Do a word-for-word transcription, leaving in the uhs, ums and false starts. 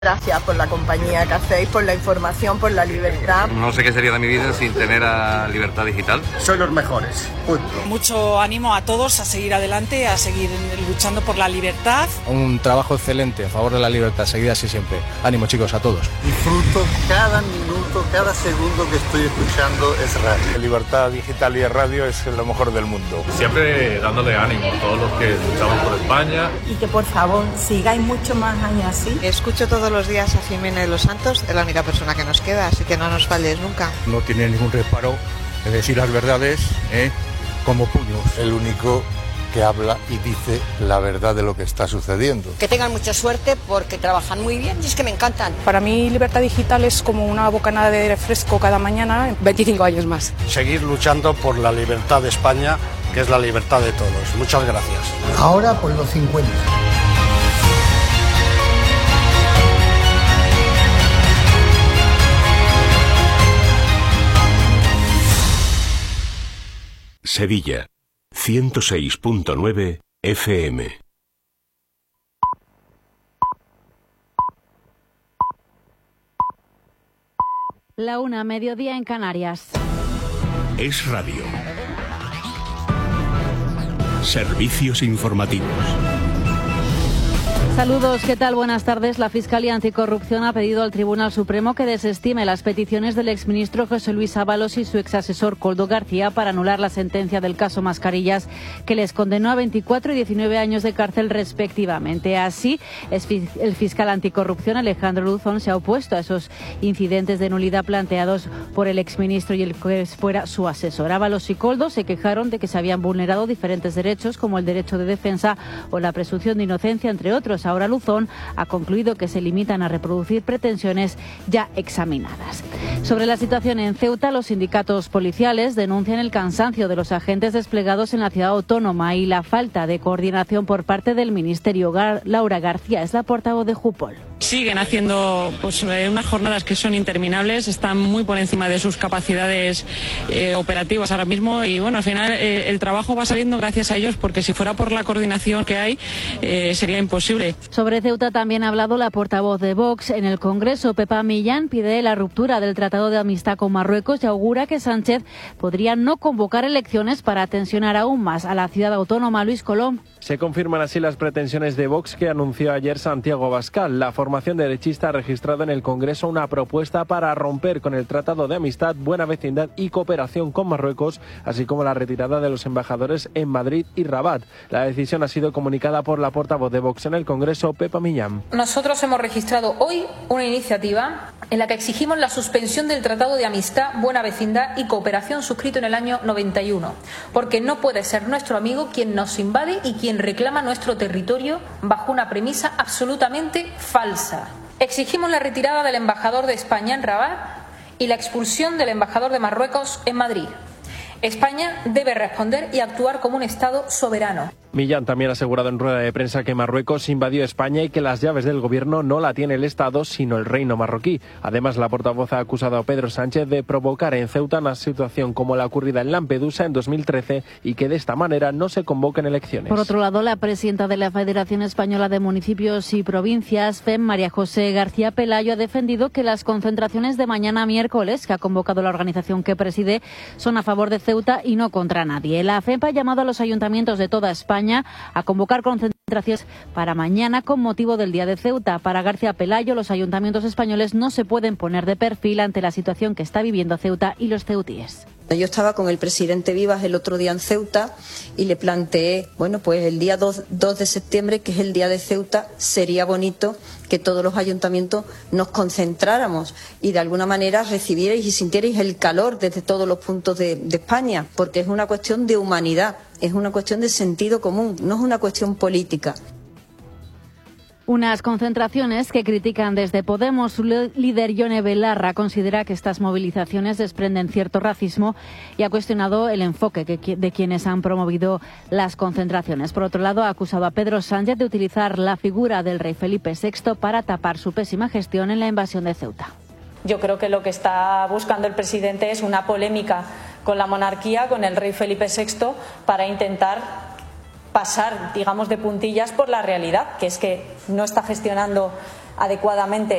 Gracias por la compañía que hacéis, por la información, por la libertad. No sé qué sería de mi vida sin tener a Libertad Digital. Sois los mejores, punto. Mucho ánimo a todos a seguir adelante, a seguir luchando por la libertad. Un trabajo excelente a favor de la libertad, seguid así siempre. Ánimo, chicos, a todos. Disfruto cada minuto, cada segundo que estoy escuchando es radio. Libertad Digital y radio es lo mejor del mundo. Siempre dándole ánimo a todos los que luchamos por España. Y que por favor sigáis mucho más años así. Escucho todos los días a Jiménez Los Santos, es la única persona que nos queda, así que no nos falles nunca. No tiene ningún reparo de decir las verdades, ¿eh? Como puños. El único que habla y dice la verdad de lo que está sucediendo. Que tengan mucha suerte porque trabajan muy bien y es que me encantan. Para mí Libertad Digital es como una bocanada de aire fresco cada mañana, veinticinco años más. Seguir luchando por la libertad de España, que es la libertad de todos. Muchas gracias. Ahora por los cincuenta. Sevilla, ciento seis punto nueve F M. La una, mediodía en Canarias. Es radio. Servicios informativos. Saludos, ¿qué tal? Buenas tardes. La Fiscalía Anticorrupción ha pedido al Tribunal Supremo que desestime las peticiones del exministro José Luis Ábalos y su exasesor Koldo García para anular la sentencia del caso Mascarillas, que les condenó a veinticuatro y diecinueve años de cárcel respectivamente. Así, el fiscal anticorrupción Alejandro Luzón se ha opuesto a esos incidentes de nulidad planteados por el exministro y el que fuera su asesor. Ábalos y Koldo se quejaron de que se habían vulnerado diferentes derechos, como el derecho de defensa o la presunción de inocencia, entre otros. Ahora Luzón ha concluido que se limitan a reproducir pretensiones ya examinadas. Sobre la situación en Ceuta, los sindicatos policiales denuncian el cansancio de los agentes desplegados en la ciudad autónoma y la falta de coordinación por parte del Ministerio. Laura García es la portavoz de Jupol. Siguen haciendo pues, unas jornadas que son interminables, están muy por encima de sus capacidades eh, operativas ahora mismo y bueno, al final eh, el trabajo va saliendo gracias a ellos, porque si fuera por la coordinación que hay eh, sería imposible. Sobre Ceuta también ha hablado la portavoz de Vox en el Congreso. Pepa Millán pide la ruptura del Tratado de Amistad con Marruecos y augura que Sánchez podría no convocar elecciones para tensionar aún más a la ciudad autónoma. Luis Colom. Se confirman así las pretensiones de Vox que anunció ayer Santiago Abascal. La formación derechista ha registrado en el Congreso una propuesta para romper con el Tratado de Amistad, Buena Vecindad y Cooperación con Marruecos, así como la retirada de los embajadores en Madrid y Rabat. La decisión ha sido comunicada por la portavoz de Vox en el Congreso, Pepa Millán. Nosotros hemos registrado hoy una iniciativa en la que exigimos la suspensión del Tratado de Amistad, Buena Vecindad y Cooperación suscrito en el año noventa y uno, porque no puede ser nuestro amigo quien nos invade y quien reclama nuestro territorio bajo una premisa absolutamente falsa. Exigimos la retirada del embajador de España en Rabat y la expulsión del embajador de Marruecos en Madrid. España debe responder y actuar como un Estado soberano. Millán también ha asegurado en rueda de prensa que Marruecos invadió España y que las llaves del gobierno no la tiene el Estado, sino el reino marroquí. Además, la portavoz ha acusado a Pedro Sánchez de provocar en Ceuta una situación como la ocurrida en Lampedusa en dos mil trece y que de esta manera no se convoquen elecciones. Por otro lado, la presidenta de la Federación Española de Municipios y Provincias, F E M, María José García Pelayo, ha defendido que las concentraciones de mañana miércoles, que ha convocado la organización que preside, son a favor de Ceuta y no contra nadie. La F E M ha llamado a los ayuntamientos de toda España a convocar concentraciones para mañana con motivo del Día de Ceuta. Para García Pelayo, los ayuntamientos españoles no se pueden poner de perfil ante la situación que está viviendo Ceuta y los ceutíes. Yo estaba con el presidente Vivas el otro día en Ceuta y le planteé, bueno, pues el día dos de septiembre, que es el día de Ceuta, sería bonito que todos los ayuntamientos nos concentráramos y de alguna manera recibierais y sintierais el calor desde todos los puntos de, de España, porque es una cuestión de humanidad, es una cuestión de sentido común, no es una cuestión política. Unas concentraciones que critican desde Podemos. Su líder, Ione Belarra, considera que estas movilizaciones desprenden cierto racismo y ha cuestionado el enfoque que, de quienes han promovido las concentraciones. Por otro lado, ha acusado a Pedro Sánchez de utilizar la figura del rey Felipe sexto para tapar su pésima gestión en la invasión de Ceuta. Yo creo que lo que está buscando el presidente es una polémica con la monarquía, con el rey Felipe sexto, para intentar pasar, digamos, de puntillas por la realidad, que es que no está gestionando adecuadamente